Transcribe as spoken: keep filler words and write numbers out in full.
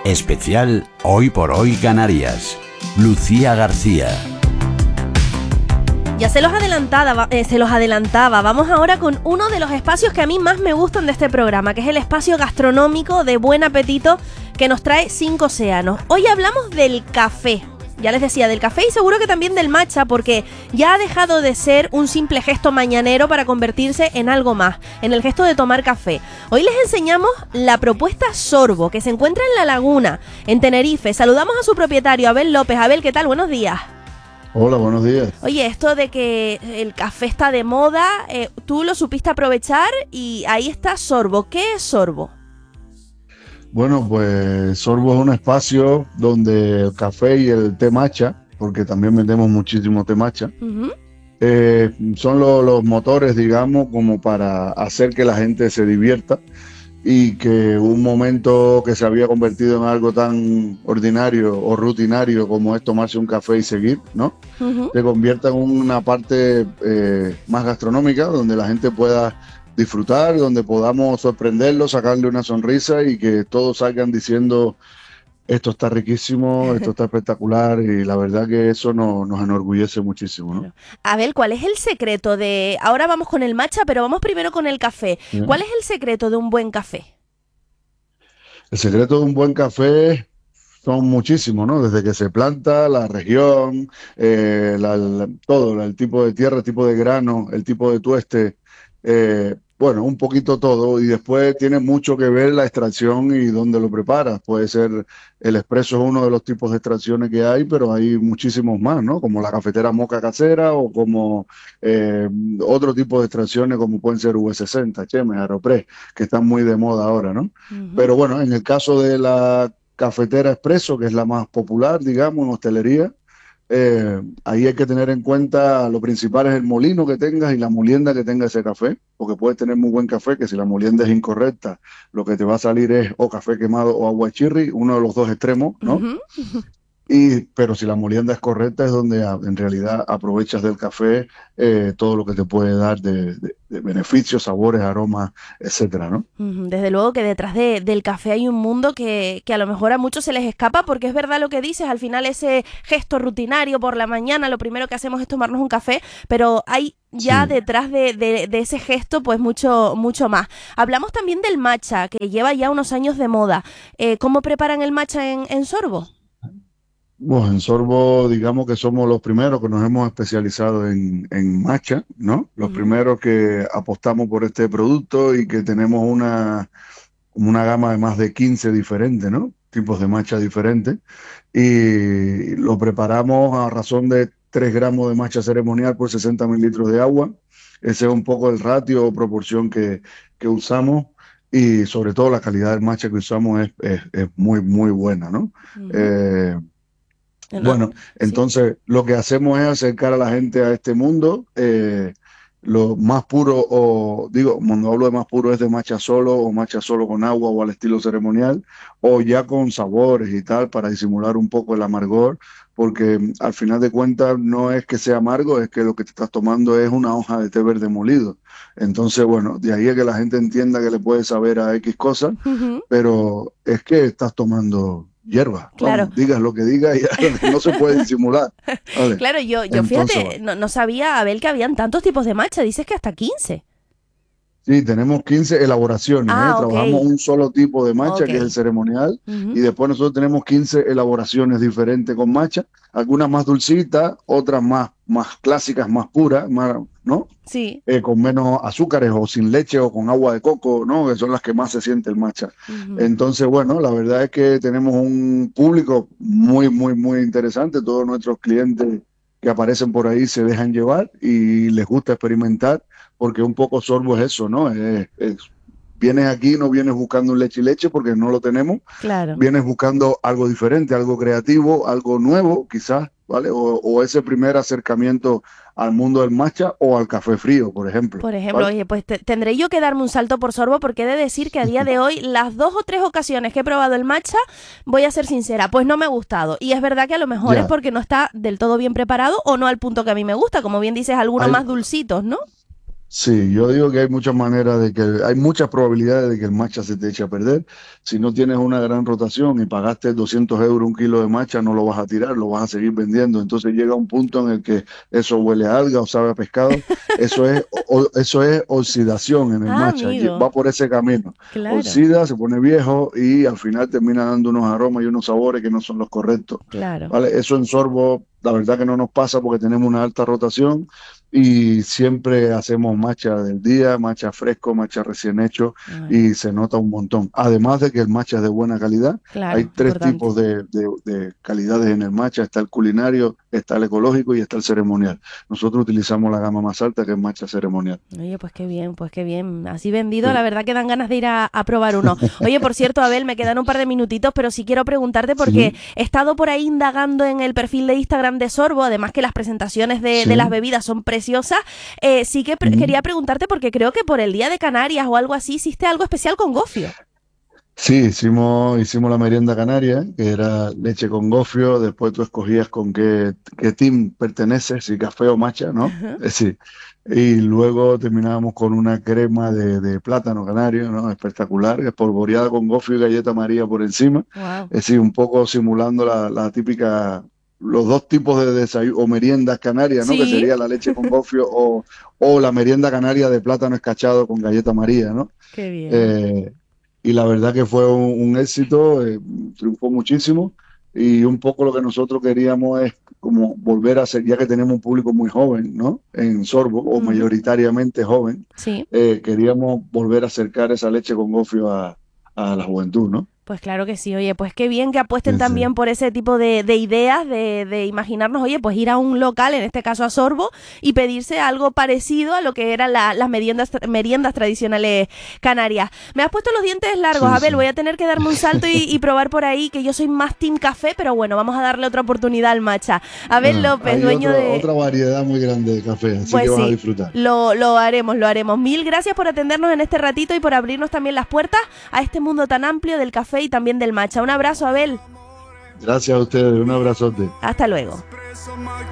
Especial Hoy por Hoy Canarias. Lucía García. Ya se los adelantaba, eh, se los adelantaba. Vamos ahora con uno de los espacios que a mí más me gustan de este programa, que es el espacio gastronómico de buen apetito que nos trae Cinco Océanos. Hoy hablamos del café. Ya les decía, del café y seguro que también del matcha, porque ya ha dejado de ser un simple gesto mañanero para convertirse en algo más, en el gesto de tomar café. Hoy les enseñamos la propuesta Sorbo, que se encuentra en La Laguna, en Tenerife. Saludamos a su propietario, Abel López. Abel, ¿qué tal? Buenos días. Hola, buenos días. Oye, esto de que el café está de moda, eh, tú lo supiste aprovechar y ahí está Sorbo. ¿Qué es Sorbo? Bueno, pues Sorbo es un espacio donde el café y el té matcha, porque también vendemos muchísimo té matcha, uh-huh. eh, son lo, los motores, digamos, como para hacer que la gente se divierta y que un momento que se había convertido en algo tan ordinario o rutinario como es tomarse un café y seguir, ¿no? Uh-huh. Se convierta en una parte eh, más gastronómica, donde la gente pueda disfrutar, donde podamos sorprenderlo, sacarle una sonrisa y que todos salgan diciendo esto está riquísimo, esto está espectacular, y la verdad que eso no, nos enorgullece muchísimo, ¿no? Abel, ¿cuál es el secreto de... Ahora vamos con el matcha, pero vamos primero con el café. ¿Sí? ¿Cuál es el secreto de un buen café? El secreto de un buen café son muchísimos, ¿no? Desde que se planta, la región, eh, la, la, todo, el tipo de tierra, el tipo de grano, el tipo de tueste, eh, bueno, un poquito todo, y después tiene mucho que ver la extracción y dónde lo preparas. Puede ser, el expreso es uno de los tipos de extracciones que hay, pero hay muchísimos más, ¿no? Como la cafetera moca casera o como eh, otro tipo de extracciones como pueden ser V sesenta, Chemes, Aeropress, que están muy de moda ahora, ¿no? Uh-huh. Pero bueno, en el caso de la cafetera expreso, que es la más popular, digamos, en hostelería, Eh, ahí hay que tener en cuenta, lo principal es el molino que tengas y la molienda que tenga ese café, porque puedes tener muy buen café que si la molienda es incorrecta, lo que te va a salir es o café quemado o agua chirri, uno de los dos extremos, ¿no? Uh-huh. Y, pero si la molienda es correcta es donde a, en realidad aprovechas del café eh, todo lo que te puede dar de, de, de beneficios, sabores, aromas, etcétera, ¿no? Desde luego que detrás de, del café hay un mundo que, que a lo mejor a muchos se les escapa, porque es verdad lo que dices, al final ese gesto rutinario por la mañana, lo primero que hacemos es tomarnos un café, pero hay ya sí. detrás de, de, de ese gesto pues mucho, mucho más. Hablamos también del matcha, que lleva ya unos años de moda. Eh, ¿Cómo preparan el matcha en, en Sorbo? Bueno, en Sorbo, digamos que somos los primeros que nos hemos especializado en, en matcha, ¿no? Los uh-huh. primeros que apostamos por este producto y que tenemos una, una gama de más de quince diferentes, ¿no? Tipos de matcha diferentes. Y lo preparamos a razón de tres gramos de matcha ceremonial por sesenta mililitros de agua. Ese es un poco el ratio o proporción que, que usamos. Y sobre todo la calidad del matcha que usamos es, es, es muy, muy buena, ¿no? Uh-huh. Eh, No, bueno, entonces sí. Lo que hacemos es acercar a la gente a este mundo, eh, lo más puro, o digo, cuando hablo de más puro es de matcha solo o matcha solo con agua o al estilo ceremonial, o ya con sabores y tal para disimular un poco el amargor, porque al final de cuentas no es que sea amargo, es que lo que te estás tomando es una hoja de té verde molido. Entonces, bueno, de ahí es que la gente entienda que le puede saber a X cosas, uh-huh. pero es que estás tomando hierba, claro. Vamos, digas lo que digas y no se puede disimular. Vale. Claro, yo, yo Entonces, fíjate, no, no sabía, Abel, que habían tantos tipos de matcha, dices que hasta quince. Sí, tenemos quince elaboraciones, ah, ¿eh? Okay. Trabajamos un solo tipo de matcha, Okay. que es el ceremonial, uh-huh. y después nosotros tenemos quince elaboraciones diferentes con matcha, algunas más dulcitas, otras más, más clásicas, más puras, más, ¿no? Sí. Eh, con menos azúcares o sin leche o con agua de coco, ¿no? Que son las que más se siente el matcha. Uh-huh. Entonces, bueno, la verdad es que tenemos un público muy, muy, muy interesante. Todos nuestros clientes que aparecen por ahí se dejan llevar y les gusta experimentar, porque un poco Sorbo es eso, ¿no? Es, es, vienes aquí, no vienes buscando un leche y leche porque no lo tenemos. Claro. Vienes buscando algo diferente, algo creativo, algo nuevo, quizás, ¿vale? O, o ese primer acercamiento al mundo del matcha o al café frío, por ejemplo. Por ejemplo, ¿vale? Oye, pues te, tendré yo que darme un salto por Sorbo, porque he de decir que a día de hoy, las dos o tres ocasiones que he probado el matcha, voy a ser sincera, pues no me ha gustado. Y es verdad que a lo mejor ya. es porque no está del todo bien preparado o no al punto que a mí me gusta, como bien dices, algunos Hay, más dulcitos, ¿no? Sí, yo digo que hay muchas maneras de que, hay muchas probabilidades de que el matcha se te eche a perder. Si no tienes una gran rotación y pagaste doscientos euros un kilo de matcha, no lo vas a tirar, lo vas a seguir vendiendo. Entonces llega un punto en el que eso huele a alga o sabe a pescado. Eso es, o- eso es oxidación en el Ah, matcha. Lle- amigo. Va por ese camino. Claro, Oxida, se pone viejo y al final termina dando unos aromas y unos sabores que no son los correctos. claro. ¿Vale? Eso en sorbo, la verdad que no nos pasa porque tenemos una alta rotación y siempre hacemos matcha del día, matcha fresco, matcha recién hecho Vale. y se nota un montón. Además de que el matcha es de buena calidad, hay Claro, tres importante. tipos de, de- de calidades en el matcha, está el culinario, está el ecológico y está el ceremonial. Nosotros utilizamos la gama más alta que es matcha ceremonial. Oye, pues qué bien, pues qué bien. Así vendido, la Sí. verdad que dan ganas de ir a, a probar uno. Oye, por cierto, Abel, me quedan un par de minutitos, pero sí quiero preguntarte porque Sí, he estado por ahí indagando en el perfil de Instagram de Sorbo, además que las presentaciones de, de las sí. bebidas son preciosas. Eh, sí que pre- Ujú. quería preguntarte porque creo que por el Día de Canarias o algo así hiciste algo especial con Gofio. Sí, hicimos, hicimos la merienda canaria, que era leche con gofio, después tú escogías con qué, qué team perteneces, si café o matcha, ¿no? Ajá. Eh, sí. Y luego terminábamos con una crema de, de plátano canario, ¿no? Espectacular, espolvoreada con gofio y galleta María por encima. Wow. Es decir, un poco simulando la, la típica, los dos tipos de desayuno o meriendas canarias, ¿no? Que Sí, sería la leche con gofio o, o la merienda canaria de plátano escachado con galleta María, ¿no? qué bien. Eh, y la verdad que fue un, un éxito, eh, triunfó muchísimo y un poco lo que nosotros queríamos es como volver a ser, ya que tenemos un público muy joven, ¿no? En Sorbo, o Ujú. mayoritariamente joven, Sí. eh, queríamos volver a acercar esa leche con gofio a, a la juventud, ¿no? Pues claro que sí, oye, pues qué bien que apuesten Sí, sí. también por ese tipo de, de ideas, de, de imaginarnos, oye, pues ir a un local, en este caso a Sorbo, y pedirse algo parecido a lo que eran la- las meriendas, tra- meriendas tradicionales canarias. Me has puesto los dientes largos, Sí, Abel, voy sí. a tener que darme un salto y, y probar por ahí, que yo soy más team café, pero bueno, vamos a darle otra oportunidad al matcha. Abel Ah, López, hay dueño otro, de... otra variedad muy grande de café, así que Pues vas a sí, disfrutar. lo, lo haremos, lo haremos. Mil gracias por atendernos en este ratito y por abrirnos también las puertas a este mundo tan amplio del café y también del matcha. Un abrazo, Abel. Gracias a ustedes, un abrazote. Hasta luego.